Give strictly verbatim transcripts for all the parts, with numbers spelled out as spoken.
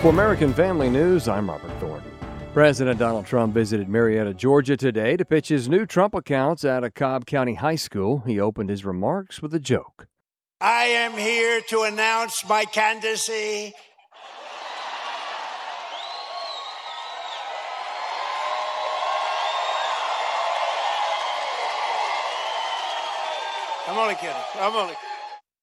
For American Family News, I'm Robert Thornton. President Donald Trump visited Marietta, Georgia today to pitch his new Trump accounts at a Cobb County high school. He opened his remarks with a joke. I am here to announce my candidacy I'm only kidding. I'm only kidding.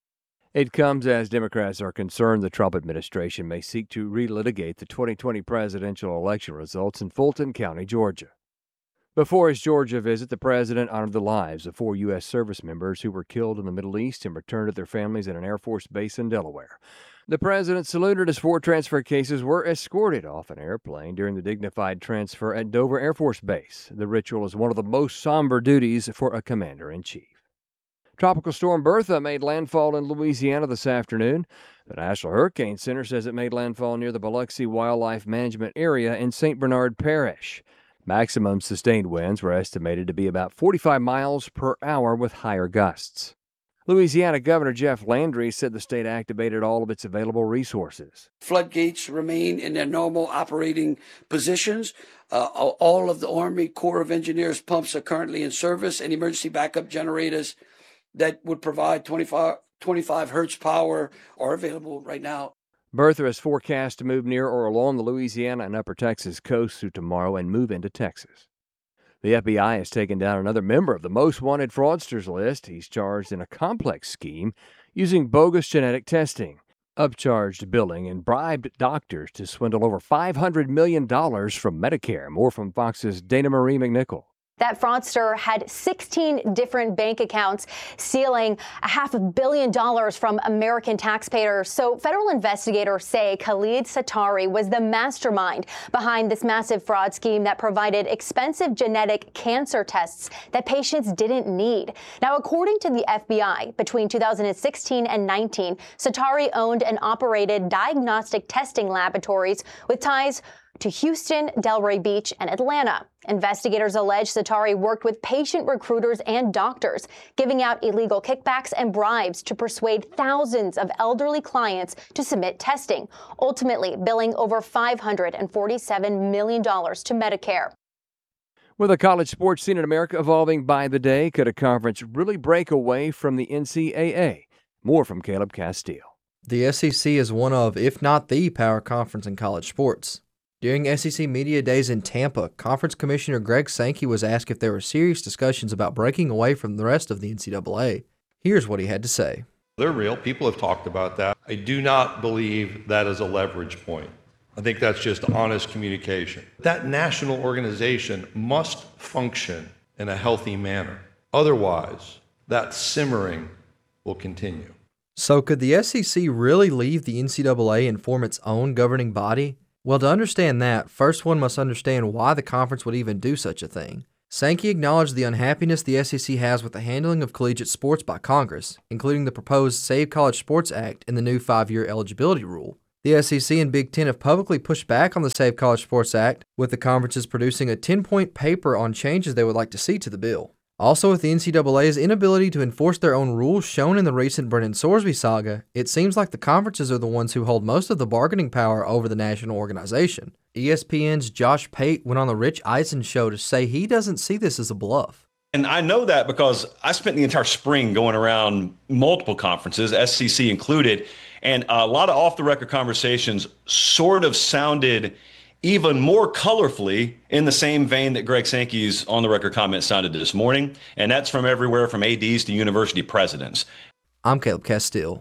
It comes as Democrats are concerned the Trump administration may seek to relitigate the twenty twenty presidential election results in Fulton County, Georgia. Before his Georgia visit, the president honored the lives of four U S service members who were killed in the Middle East and returned to their families at an Air Force base in Delaware. The president saluted as four transfer cases were escorted off an airplane during the dignified transfer at Dover Air Force Base. The ritual is one of the most somber duties for a commander-in-chief. Tropical storm Bertha made landfall in Louisiana this afternoon. The National Hurricane Center says it made landfall near the Biloxi Wildlife Management Area in Saint Bernard Parish. Maximum sustained winds were estimated to be about forty-five miles per hour with higher gusts. Louisiana Governor Jeff Landry said the state activated all of its available resources. Floodgates remain in their normal operating positions. Uh, all of the Army Corps of Engineers pumps are currently in service, and emergency backup generators that would provide twenty-five, twenty-five hertz power are available right now. Bertha is forecast to move near or along the Louisiana and Upper Texas coast through tomorrow and move into Texas. The F B I has taken down another member of the most wanted fraudsters list. He's charged in a complex scheme using bogus genetic testing, upcharged billing, and bribed doctors to swindle over five hundred million dollars from Medicare. More from Fox's Dana Marie McNichol. That fraudster had sixteen different bank accounts, stealing a half a billion dollars from American taxpayers. So federal investigators say Khalid Satari was the mastermind behind this massive fraud scheme that provided expensive genetic cancer tests that patients didn't need. Now, according to the F B I, between two thousand sixteen and nineteen, Satari owned and operated diagnostic testing laboratories with ties to Houston, Delray Beach, and Atlanta. Investigators allege Satari worked with patient recruiters and doctors, giving out illegal kickbacks and bribes to persuade thousands of elderly clients to submit testing, ultimately billing over five hundred forty-seven million dollars to Medicare. With a college sports scene in America evolving by the day, could a conference really break away from the N C double A? More from Caleb Castile. The S E C is one of, if not the power conference in college sports. During S E C Media Days in Tampa, Conference Commissioner Greg Sankey was asked if there were serious discussions about breaking away from the rest of the N C double A. Here's what he had to say. They're real. People have talked about that. I do not believe that is a leverage point. I think that's just honest communication. That national organization must function in a healthy manner. Otherwise, that simmering will continue. So could the S E C really leave the N C double A and form its own governing body? Well, to understand that, first one must understand why the conference would even do such a thing. Sankey acknowledged the unhappiness the S E C has with the handling of collegiate sports by Congress, including the proposed Save College Sports Act and the new five-year eligibility rule. The S E C and Big Ten have publicly pushed back on the Save College Sports Act, with the conferences producing a ten-point paper on changes they would like to see to the bill. Also, with the N C double A's inability to enforce their own rules shown in the recent Brennan Sorsby saga, it seems like the conferences are the ones who hold most of the bargaining power over the national organization. E S P N's Josh Pate went on the Rich Eisen show to say he doesn't see this as a bluff. And I know that because I spent the entire spring going around multiple conferences, S C C included, and a lot of off-the-record conversations sort of sounded even more colorfully in the same vein that Greg Sankey's on-the-record comment sounded this morning, and that's from everywhere from A Ds to university presidents. I'm Caleb Castile.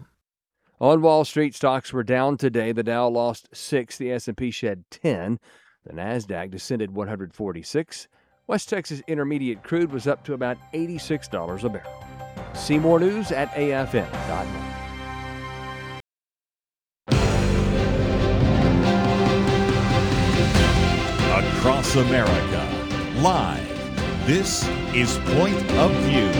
On Wall Street, stocks were down today. The Dow lost six, the S and P shed ten, the Nasdaq descended one hundred forty-six. West Texas Intermediate crude was up to about eighty-six dollars a barrel. See more news at A F M dot net. Across America, live, this is Point of View.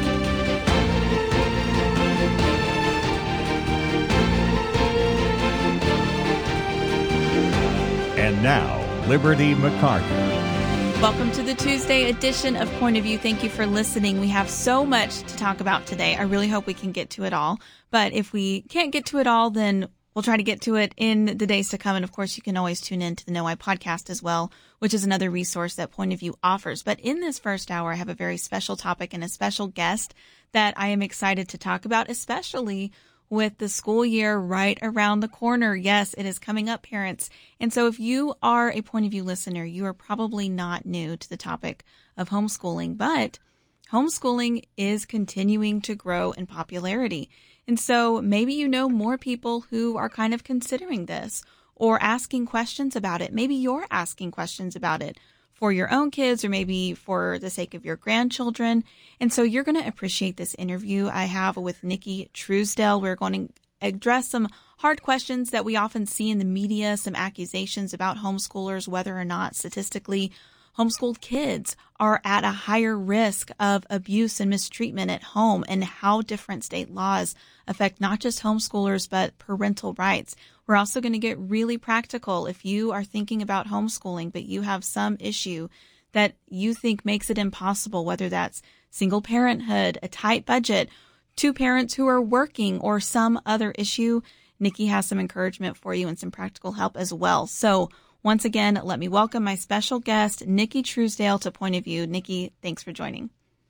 And now, Liberty McCarter. Welcome to the Tuesday edition of Point of View. Thank you for listening. We have so much to talk about today. I really hope we can get to it all. But if we can't get to it all, then we'll try to get to it in the days to come. And of course, you can always tune in to the Know I podcast as well, which is another resource that Point of View offers. But in this first hour, I have a very special topic and a special guest that I am excited to talk about, especially with the school year right around the corner. Yes, it is coming up, parents. And so if you are a Point of View listener, you are probably not new to the topic of homeschooling, but homeschooling is continuing to grow in popularity. And so maybe you know more people who are kind of considering this or asking questions about it. Maybe you're asking questions about it for your own kids or maybe for the sake of your grandchildren. And so you're going to appreciate this interview I have with Nikki Truesdell. We're going to address some hard questions that we often see in the media, some accusations about homeschoolers, whether or not statistically homeschooled kids are at a higher risk of abuse and mistreatment at home, and how different state laws affect not just homeschoolers, but parental rights. We're also going to get really practical. If you are thinking about homeschooling, but you have some issue that you think makes it impossible, whether that's single parenthood, a tight budget, two parents who are working, or some other issue, Nikki has some encouragement for you and some practical help as well. So once again, let me welcome my special guest, Nikki Truesdell, to Point of View. Nikki, thanks for joining.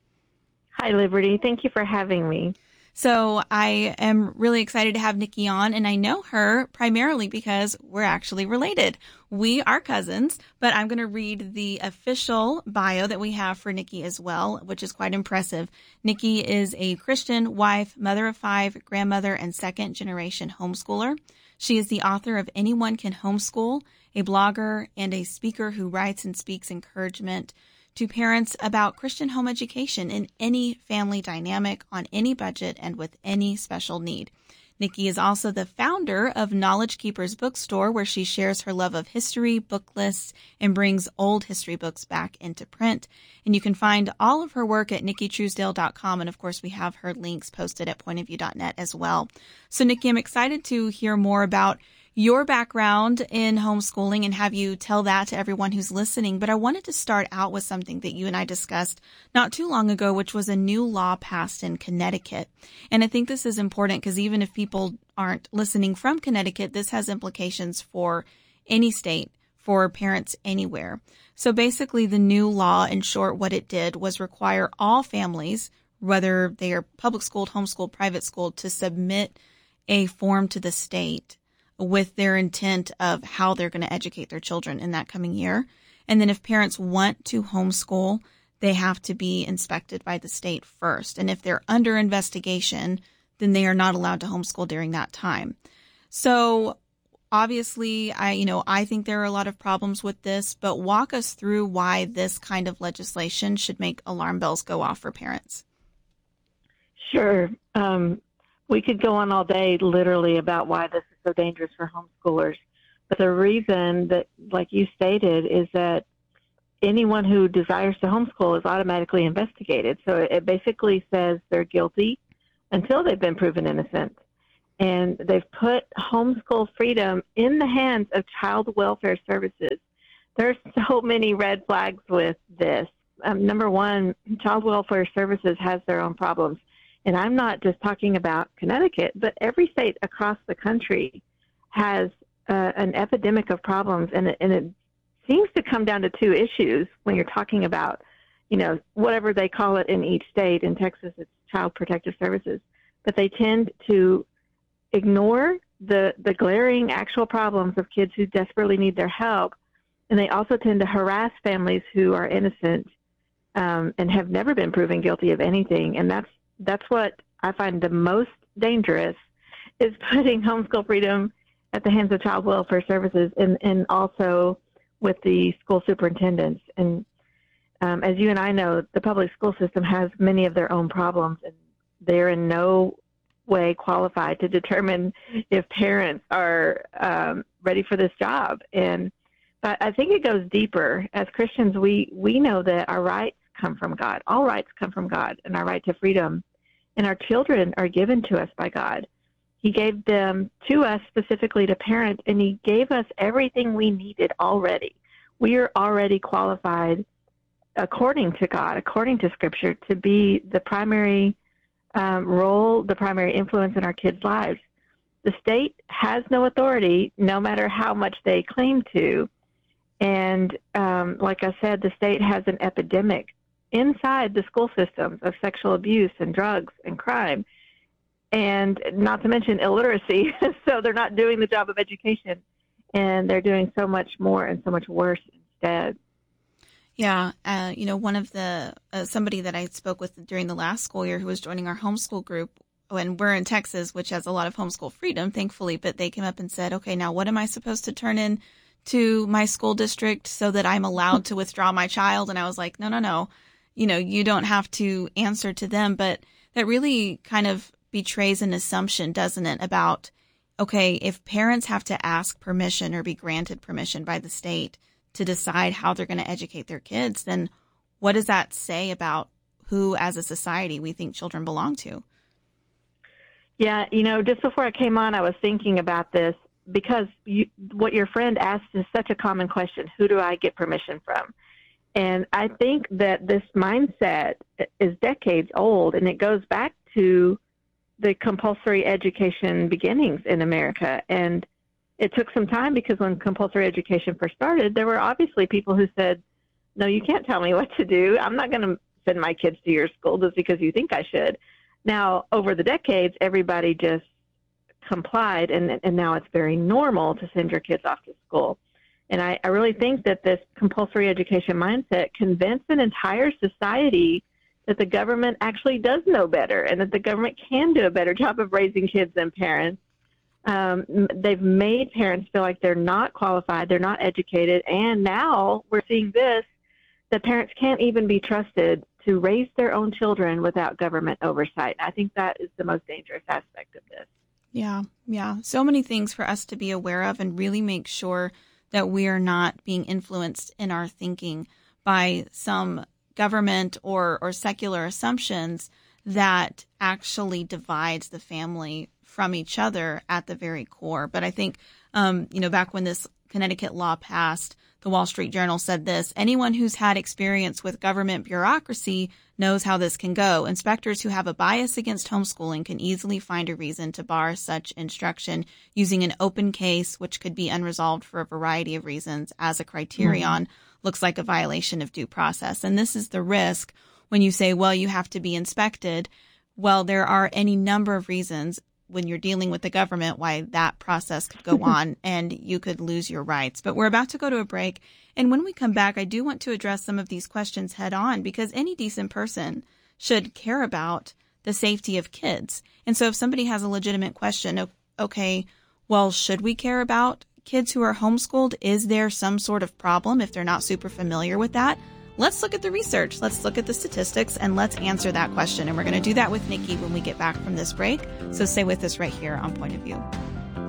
Hi, Liberty. Thank you for having me. So I am really excited to have Nikki on, and I know her primarily because we're actually related. We are cousins, but I'm going to read the official bio that we have for Nikki as well, which is quite impressive. Nikki is a Christian wife, mother of five, grandmother, and second generation homeschooler. She is the author of Anyone Can Homeschool, a blogger and a speaker who writes and speaks encouragement to parents about Christian home education in any family dynamic, on any budget, and with any special need. Nikki is also the founder of Knowledge Keepers Bookstore, where she shares her love of history, book lists, and brings old history books back into print. And you can find all of her work at nikki truesdale dot com. And of course, we have her links posted at point of view dot net as well. So Nikki, I'm excited to hear more about your background in homeschooling and have you tell that to everyone who's listening. But I wanted to start out with something that you and I discussed not too long ago, which was a new law passed in Connecticut. And I think this is important because even if people aren't listening from Connecticut, this has implications for any state, for parents anywhere. So basically, the new law, in short, what it did was require all families, whether they are public schooled, homeschooled, private schooled, to submit a form to the state with their intent of how they're going to educate their children in that coming year. And then if parents want to homeschool, they have to be inspected by the state first. And if they're under investigation, then they are not allowed to homeschool during that time. So obviously, I, you know, I think there are a lot of problems with this, but walk us through why this kind of legislation should make alarm bells go off for parents. Sure. Um, we could go on all day literally about why this is so dangerous for homeschoolers. But the reason that, like you stated, is that anyone who desires to homeschool is automatically investigated. So it basically says they're guilty until they've been proven innocent. And they've put homeschool freedom in the hands of child welfare services. There's so many red flags with this. Um, number one, child welfare services has their own problems. And I'm not just talking about Connecticut, but every state across the country has uh, an epidemic of problems. And it, and it seems to come down to two issues when you're talking about, you know, whatever they call it in each state. In Texas, it's Child Protective Services. But they tend to ignore the, the glaring actual problems of kids who desperately need their help. And they also tend to harass families who are innocent um, and have never been proven guilty of anything. And that's That's what I find the most dangerous, is putting homeschool freedom at the hands of child welfare services and, and also with the school superintendents. And um, as you and I know, the public school system has many of their own problems, and they're in no way qualified to determine if parents are um, ready for this job. And but I think it goes deeper. As Christians, we, we know that our rights come from God. All rights come from God, and our right to freedom. And our children are given to us by God. He gave them to us specifically to parent, and he gave us everything we needed already. We are already qualified, according to God, according to Scripture, to be the primary um, role, the primary influence in our kids' lives. The state has no authority, no matter how much they claim to. And um, like I said, the state has an epidemic inside the school systems of sexual abuse and drugs and crime, and not to mention illiteracy. So they're not doing the job of education, and they're doing so much more and so much worse instead. Yeah, uh, you know, one of the uh, somebody that I spoke with during the last school year who was joining our homeschool group, when we're in Texas, which has a lot of homeschool freedom, thankfully, but they came up and said, okay, now what am I supposed to turn in to my school district so that I'm allowed to withdraw my child? And I was like, no, no, no, you know, you don't have to answer to them. But that really kind of betrays an assumption, doesn't it, about, okay, if parents have to ask permission or be granted permission by the state to decide how they're going to educate their kids, then what does that say about who, as a society, we think children belong to? Yeah, you know, just before I came on, I was thinking about this because you, what your friend asked is such a common question. Who do I get permission from? And I think that this mindset is decades old, and it goes back to the compulsory education beginnings in America. And it took some time because when compulsory education first started, there were obviously people who said, no, you can't tell me what to do. I'm not going to send my kids to your school just because you think I should. Now, over the decades, everybody just complied, and, and now it's very normal to send your kids off to school. And I, I really think that this compulsory education mindset convinced an entire society that the government actually does know better and that the government can do a better job of raising kids than parents. Um, they've made parents feel like they're not qualified, they're not educated, and now we're seeing this, that parents can't even be trusted to raise their own children without government oversight. I think that is the most dangerous aspect of this. Yeah, yeah. So many things for us to be aware of and really make sure that we are not being influenced in our thinking by some government or, or secular assumptions that actually divides the family from each other at the very core. But I think, um, you know, back when this Connecticut law passed, the Wall Street Journal said this: anyone who's had experience with government bureaucracy knows how this can go. Inspectors who have a bias against homeschooling can easily find a reason to bar such instruction using an open case, which could be unresolved for a variety of reasons, as a criterion. Mm-hmm. Looks like a violation of due process. And this is the risk when you say, well, you have to be inspected. Well, there are any number of reasons when you're dealing with the government why that process could go on and you could lose your rights. But we're about to go to a break. And when we come back, I do want to address some of these questions head on, because any decent person should care about the safety of kids. And so if somebody has a legitimate question, okay, well, should we care about kids who are homeschooled? Is there some sort of problem if they're not super familiar with that? Let's look at the research. Let's look at the statistics, and let's answer that question. And we're going to do that with Nikki when we get back from this break. So stay with us right here on Point of View.